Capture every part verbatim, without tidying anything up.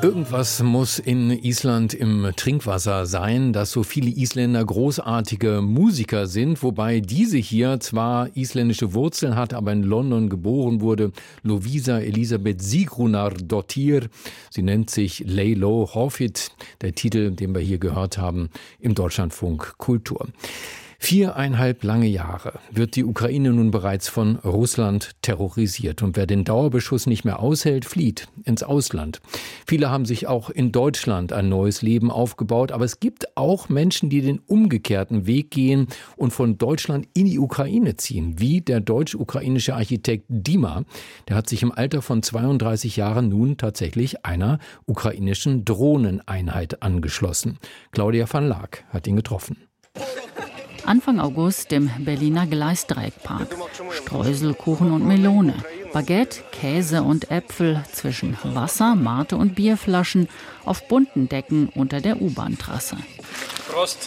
Irgendwas muss in Island im Trinkwasser sein, dass so viele Isländer großartige Musiker sind, wobei diese hier zwar isländische Wurzeln hat, aber in London geboren wurde. Lovísa Elisabeth Sigrunardóttir. Sie nennt sich Laylo Hofit, der Titel, den wir hier gehört haben im Deutschlandfunk Kultur. Viereinhalb lange Jahre wird die Ukraine nun bereits von Russland terrorisiert. Und wer den Dauerbeschuss nicht mehr aushält, flieht ins Ausland. Viele haben sich auch in Deutschland ein neues Leben aufgebaut. Aber es gibt auch Menschen, die den umgekehrten Weg gehen und von Deutschland in die Ukraine ziehen. Wie der deutsch-ukrainische Architekt Dima. Der hat sich im Alter von zweiunddreißig Jahren nun tatsächlich einer ukrainischen Drohneneinheit angeschlossen. Claudia van Laak hat ihn getroffen. Anfang August im Berliner Gleisdreieckpark. Streusel, Kuchen und Melone. Baguette, Käse und Äpfel zwischen Wasser, Mate und Bierflaschen auf bunten Decken unter der U-Bahn-Trasse. Prost.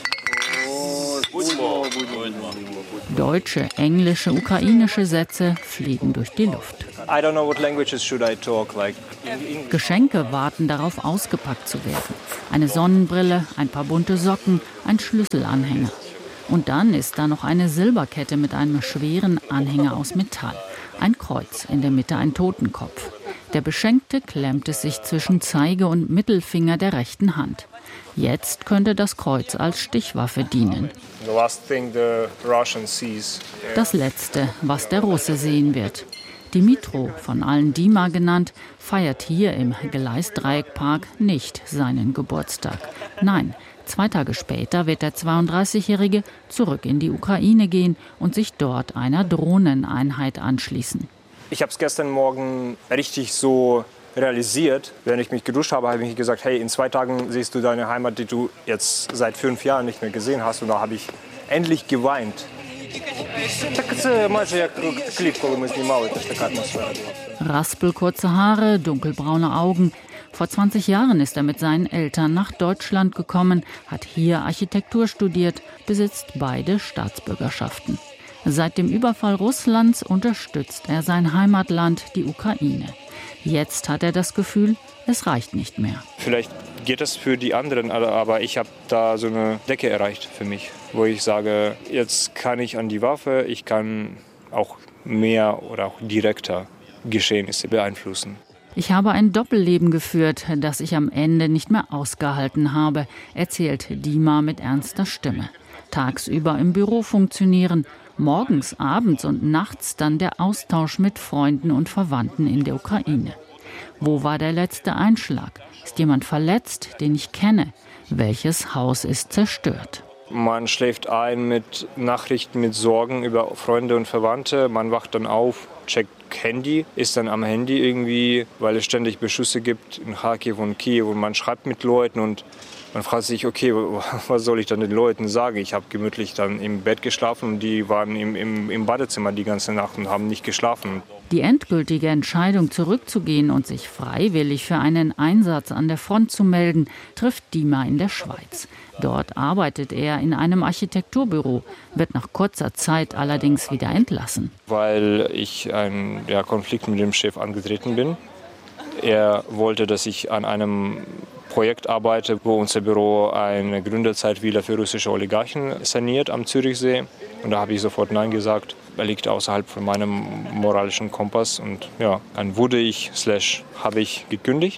Deutsche, englische, ukrainische Sätze fliegen durch die Luft. I don't know what languages should I talk like. Geschenke warten darauf, ausgepackt zu werden. Eine Sonnenbrille, ein paar bunte Socken, ein Schlüsselanhänger. Und dann ist da noch eine Silberkette mit einem schweren Anhänger aus Metall. Ein Kreuz, in der Mitte ein Totenkopf. Der Beschenkte klemmt es sich zwischen Zeige und Mittelfinger der rechten Hand. Jetzt könnte das Kreuz als Stichwaffe dienen. Das Letzte, was der Russe sehen wird. Dimitro, von allen Dima genannt, feiert hier im Gleisdreieckpark nicht seinen Geburtstag. Nein, zwei Tage später wird der zweiunddreißigjährige zurück in die Ukraine gehen und sich dort einer Drohneneinheit anschließen. Ich habe es gestern Morgen richtig so realisiert. Während ich mich geduscht habe, habe ich gesagt, hey, in zwei Tagen siehst du deine Heimat, die du jetzt seit fünf Jahren nicht mehr gesehen hast. Und da habe ich endlich geweint. Raspelkurze Haare, dunkelbraune Augen. Vor zwanzig Jahren ist er mit seinen Eltern nach Deutschland gekommen, hat hier Architektur studiert, besitzt beide Staatsbürgerschaften. Seit dem Überfall Russlands unterstützt er sein Heimatland, die Ukraine. Jetzt hat er das Gefühl, es reicht nicht mehr. Vielleicht geht es für die anderen, aber ich habe da so eine Decke erreicht für mich, wo ich sage, jetzt kann ich an die Waffe, ich kann auch mehr oder auch direkter Geschehnisse beeinflussen. Ich habe ein Doppelleben geführt, das ich am Ende nicht mehr ausgehalten habe, erzählt Dima mit ernster Stimme. Tagsüber im Büro funktionieren, morgens, abends und nachts dann der Austausch mit Freunden und Verwandten in der Ukraine. Wo war der letzte Einschlag? Ist jemand verletzt, den ich kenne? Welches Haus ist zerstört? Man schläft ein mit Nachrichten, mit Sorgen über Freunde und Verwandte. Man wacht dann auf, checkt Handy, ist dann am Handy irgendwie, weil es ständig Beschüsse gibt in Kharkiv und Kiew. Und man schreibt mit Leuten und man fragt sich, okay, was soll ich dann den Leuten sagen? Ich habe gemütlich dann im Bett geschlafen und die waren im, im, im Badezimmer die ganze Nacht und haben nicht geschlafen. Die endgültige Entscheidung, zurückzugehen und sich freiwillig für einen Einsatz an der Front zu melden, trifft Dima in der Schweiz. Dort arbeitet er in einem Architekturbüro, wird nach kurzer Zeit allerdings wieder entlassen. Weil ich einen ja, Konflikt mit dem Chef angetreten bin. Er wollte, dass ich an einem Projekt arbeite, wo unser Büro eine Gründerzeitvilla für russische Oligarchen saniert am Zürichsee. Und da habe ich sofort Nein gesagt. Er liegt außerhalb von meinem moralischen Kompass. Und ja, dann wurde ich, slash, habe ich gekündigt.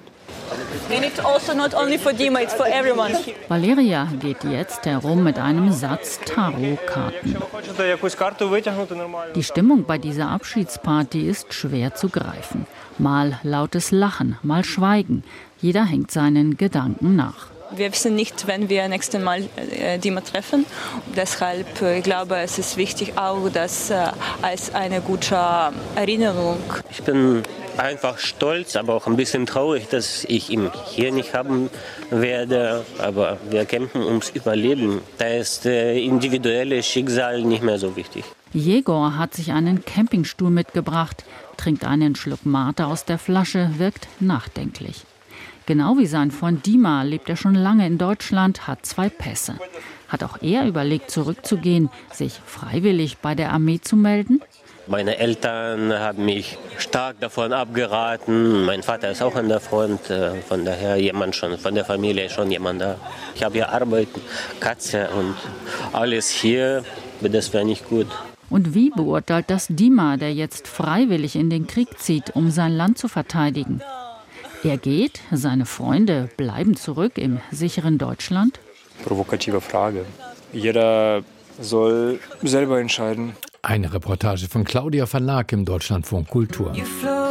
Valeria geht jetzt herum mit einem Satz Tarotkarten. Die Stimmung bei dieser Abschiedsparty ist schwer zu greifen. Mal lautes Lachen, mal Schweigen. Jeder hängt seinen Gedanken nach. Wir wissen nicht, wenn wir nächstes Mal äh, Dima treffen. Deshalb äh, ich glaube es ist wichtig auch, das äh, als eine gute Erinnerung. Ich bin einfach stolz, aber auch ein bisschen traurig, dass ich ihn hier nicht haben werde. Aber wir kämpfen ums Überleben. Da ist äh, individuelle Schicksal nicht mehr so wichtig. Jegor hat sich einen Campingstuhl mitgebracht, trinkt einen Schluck Mate aus der Flasche, wirkt nachdenklich. Genau wie sein Freund Dima lebt er schon lange in Deutschland, hat zwei Pässe. Hat auch er überlegt, zurückzugehen, sich freiwillig bei der Armee zu melden? Meine Eltern haben mich stark davon abgeraten. Mein Vater ist auch an der Front, von daher jemand schon, von der Familie schon jemand da. Ich habe hier Arbeit, Katze und alles hier, das wäre nicht gut. Und wie beurteilt das Dima, der jetzt freiwillig in den Krieg zieht, um sein Land zu verteidigen? Er geht, seine Freunde bleiben zurück im sicheren Deutschland? Provokative Frage. Jeder soll selber entscheiden. Eine Reportage von Claudia Verlag im Deutschlandfunk Kultur.